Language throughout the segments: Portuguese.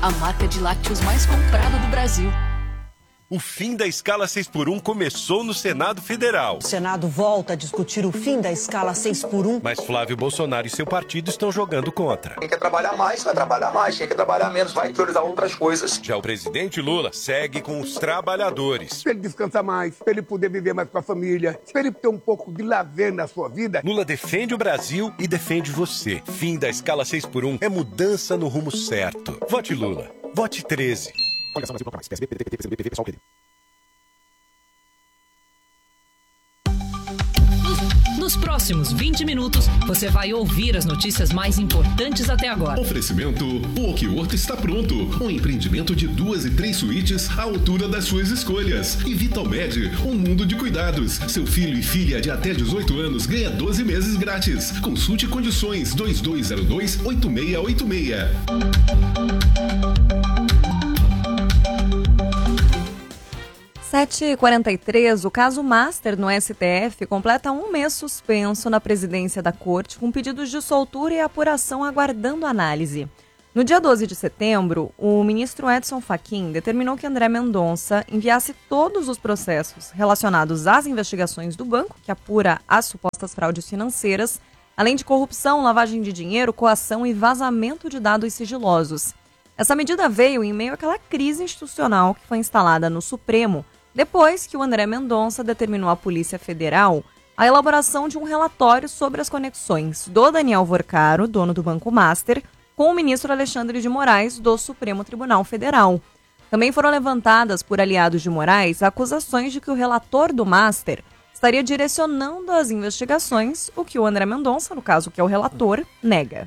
a marca de lácteos mais comprada do Brasil. O fim da escala 6x1 começou no Senado Federal. O Senado volta a discutir o fim da escala 6x1. Mas Flávio Bolsonaro e seu partido estão jogando contra. Quem quer trabalhar mais, vai trabalhar mais. Quem quer trabalhar menos, vai priorizar outras coisas. Já o presidente Lula segue com os trabalhadores. Para ele descansar mais, para ele poder viver mais com a família, para ele ter um pouco de lazer na sua vida. Lula defende o Brasil e defende você. Fim da escala 6x1 é mudança no rumo certo. Vote Lula. Vote 13. Nos próximos 20 minutos, você vai ouvir as notícias mais importantes até agora. Oferecimento: o Okiworth está pronto. Um empreendimento de 2 e 3 suítes à altura das suas escolhas. E Vitalmed, um mundo de cuidados. Seu filho e filha de até 18 anos ganha 12 meses grátis. Consulte condições 2202-8686. 7h43, o caso Master no STF completa um mês suspenso na presidência da Corte, com pedidos de soltura e apuração aguardando análise. No dia 12 de setembro, o ministro Edson Fachin determinou que André Mendonça enviasse todos os processos relacionados às investigações do banco, que apura as supostas fraudes financeiras, além de corrupção, lavagem de dinheiro, coação e vazamento de dados sigilosos. Essa medida veio em meio àquela crise institucional que foi instalada no Supremo, depois que o André Mendonça determinou à Polícia Federal a elaboração de um relatório sobre as conexões do Daniel Vorcaro, dono do Banco Master, com o ministro Alexandre de Moraes, do Supremo Tribunal Federal. Também foram levantadas por aliados de Moraes acusações de que o relator do Master estaria direcionando as investigações, o que o André Mendonça, no caso que é o relator, nega.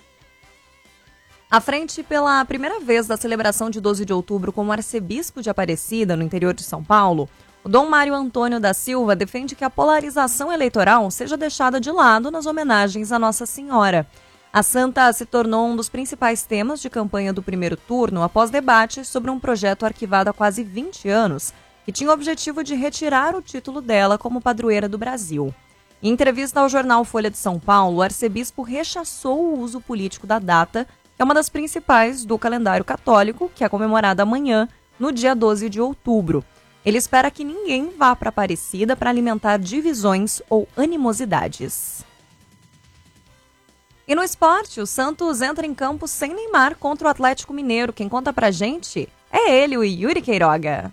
À frente pela primeira vez da celebração de 12 de outubro como arcebispo de Aparecida, no interior de São Paulo, o Dom Mário Antônio da Silva defende que a polarização eleitoral seja deixada de lado nas homenagens à Nossa Senhora. A santa se tornou um dos principais temas de campanha do primeiro turno após debates sobre um projeto arquivado há quase 20 anos, que tinha o objetivo de retirar o título dela como padroeira do Brasil. Em entrevista ao jornal Folha de São Paulo, o arcebispo rechaçou o uso político da data, que é uma das principais do calendário católico, que é comemorada amanhã, no dia 12 de outubro. Ele espera que ninguém vá para Aparecida para alimentar divisões ou animosidades. E no esporte, o Santos entra em campo sem Neymar contra o Atlético Mineiro. Quem conta pra gente é ele, o Yuri Queiroga.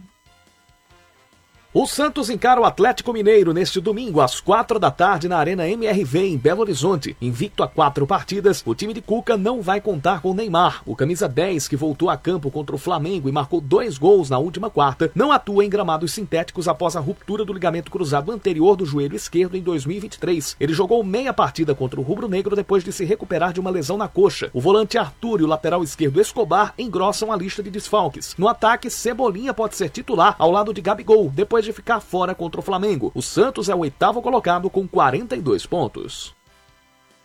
O Santos encara o Atlético Mineiro neste domingo às 16h na Arena MRV em Belo Horizonte. Invicto a 4 partidas, o time de Cuca não vai contar com Neymar. O camisa 10, que voltou a campo contra o Flamengo e marcou 2 gols na última quarta, não atua em gramados sintéticos após a ruptura do ligamento cruzado anterior do joelho esquerdo em 2023. Ele jogou meia partida contra o rubro-negro depois de se recuperar de uma lesão na coxa. O volante Arthur e o lateral esquerdo Escobar engrossam a lista de desfalques. No ataque, Cebolinha pode ser titular ao lado de Gabigol, depois de ficar fora contra o Flamengo. O Santos é o 8º colocado com 42 pontos.